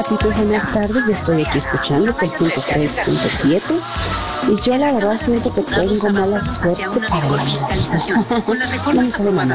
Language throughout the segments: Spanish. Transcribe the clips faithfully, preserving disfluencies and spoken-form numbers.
Pipe, buenas tardes. Yo estoy aquí escuchando el ciento tres punto siete. Y yo la verdad siento que tengo mala suerte para la vida. No me sabe mamá.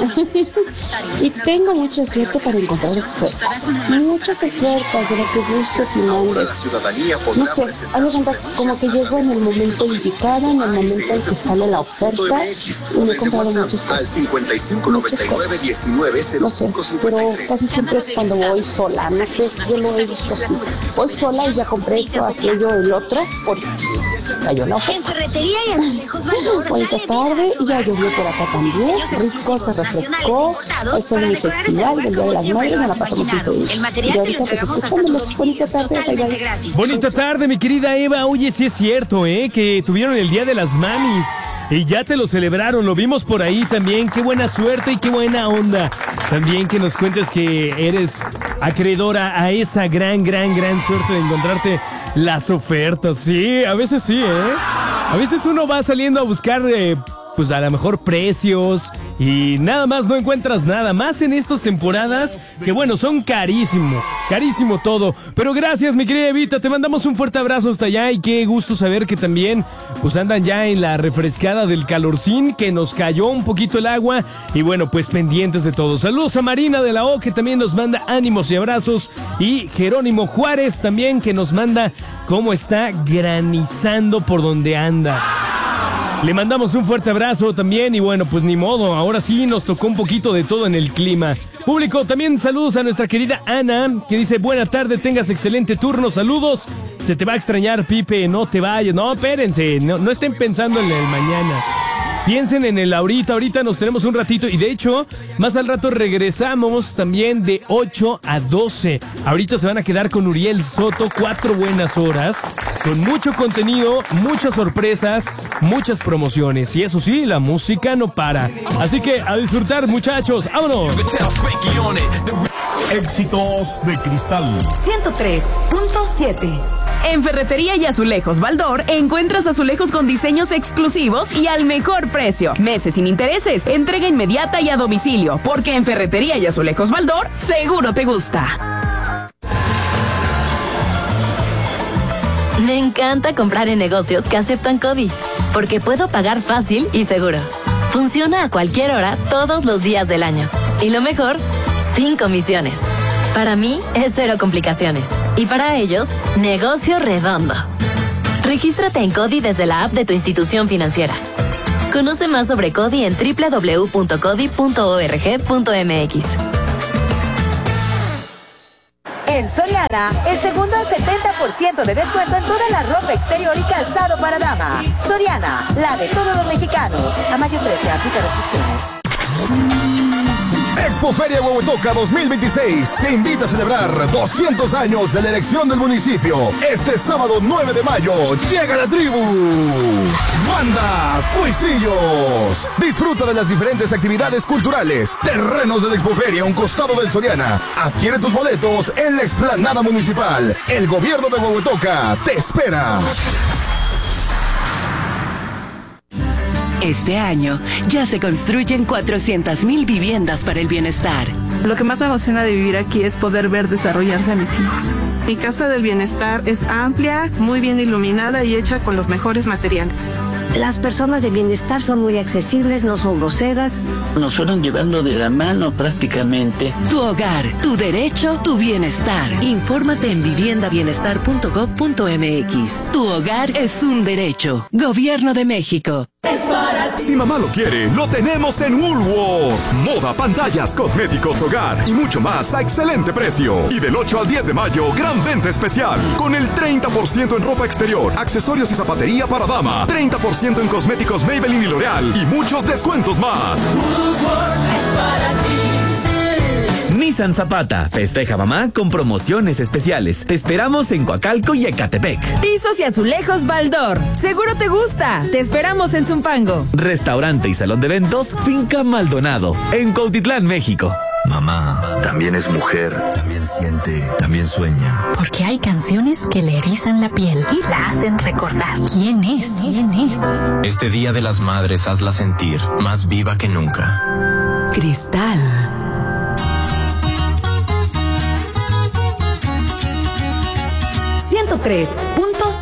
Y tengo mucha suerte para encontrar ofertas. Muchas ofertas de lo que busques y mandes. No sé, a mí como que llego en el momento indicado, en el momento en que sale la oferta. Y me he comprado muchas cosas. Muchas cosas. No sé, pero casi siempre es cuando voy sola. No sé, yo lo he visto así. Voy sola y ya compré esto, aquello, el otro, porque cayó la oferta. En Ferretería y Azulejos Valor. Bonita tarde, ya llovió por acá también. Rico, se refrescó. Hoy fue mi festival del Día de las Madres, me la pasamos increíble. Y ahorita pues escuchándolos. Bonita tarde, bye bye. Bonita tarde, mi querida Eva. Oye, sí es cierto, ¿eh? Que tuvieron el Día de las Mamis. Y ya te lo celebraron, lo vimos por ahí también. Qué buena suerte y qué buena onda. También que nos cuentes que eres acreedora a esa gran, gran, gran suerte de encontrarte las ofertas. Sí, a veces sí, ¿eh? A veces uno va saliendo a buscar, eh, pues a lo mejor precios y nada más no encuentras nada más en estas temporadas que bueno, son carísimo, carísimo todo. Pero gracias, mi querida Evita, te mandamos un fuerte abrazo hasta allá y qué gusto saber que también pues andan ya en la refrescada del calorcín, que nos cayó un poquito el agua y bueno, pues pendientes de todo. Saludos a Marina de la O, que también nos manda ánimos y abrazos, y Jerónimo Juárez también, que nos manda cómo está granizando por donde anda. Le mandamos un fuerte abrazo también y bueno, pues ni modo, ahora sí nos tocó un poquito de todo en el clima. Público, también saludos a nuestra querida Ana, que dice, buena tarde, tengas excelente turno, saludos. Se te va a extrañar, Pipe, no te vayas. No, espérense, no, no estén pensando en el mañana. Piensen en el ahorita, ahorita nos tenemos un ratito y de hecho, más al rato regresamos también de ocho a doce. Ahorita se van a quedar con Uriel Soto, cuatro buenas horas, con mucho contenido, muchas sorpresas, muchas promociones. Y eso sí, la música no para. Así que a disfrutar, muchachos, ¡vámonos! Éxitos de Cristal ciento tres punto siete. En Ferretería y Azulejos Baldor encuentras azulejos con diseños exclusivos y al mejor precio. Meses sin intereses, entrega inmediata y a domicilio, porque en Ferretería y Azulejos Baldor seguro te gusta. Me encanta comprar en negocios que aceptan CODI, porque puedo pagar fácil y seguro. Funciona a cualquier hora, todos los días del año. Y lo mejor, sin comisiones. Para mí es cero complicaciones. Y para ellos, negocio redondo. Regístrate en CODI desde la app de tu institución financiera. Conoce más sobre CODI en doble u doble u doble u punto codi punto org punto m x. En Soriana, el segundo al setenta por ciento de descuento en toda la ropa exterior y calzado para dama. Soriana, la de todos los mexicanos. A mayo trece, aplica restricciones. Expoferia Huehuetoca dos mil veintiséis te invita a celebrar doscientos años de la elección del municipio. Este sábado nueve de mayo llega la tribu Banda Cuisillos. Disfruta de las diferentes actividades culturales, terrenos de la Expoferia, un costado del Soriana. Adquiere tus boletos en la explanada municipal. El gobierno de Huehuetoca te espera. Este año ya se construyen cuatrocientas mil viviendas para el bienestar. Lo que más me emociona de vivir aquí es poder ver desarrollarse a mis hijos. Mi casa del bienestar es amplia, muy bien iluminada y hecha con los mejores materiales. Las personas de bienestar son muy accesibles, no son groseras. Nos fueron llevando de la mano prácticamente. Tu hogar, tu derecho, tu bienestar. Infórmate en vivienda bienestar punto gob punto m x. Tu hogar es un derecho. Gobierno de México. Si mamá lo quiere, lo tenemos en Woolworth. Moda, pantallas, cosméticos, hogar y mucho más a excelente precio. Y del ocho al diez de mayo, gran venta especial. Con el treinta por ciento en ropa exterior, accesorios y zapatería para dama. treinta por ciento en cosméticos Maybelline y L'Oreal. Y muchos descuentos más. Woolworth es para ti. Nissan Zapata festeja mamá con promociones especiales. Te esperamos en Coacalco y Ecatepec. Pisos y azulejos Baldor. Seguro te gusta. Te esperamos en Zumpango. Restaurante y salón de eventos Finca Maldonado, en Cuautitlán, México. Mamá también es mujer, también siente, también sueña. Porque hay canciones que le erizan la piel y la hacen recordar. ¿Quién es? ¿Quién es? Este Día de las Madres hazla sentir más viva que nunca. Cristal. ciento tres punto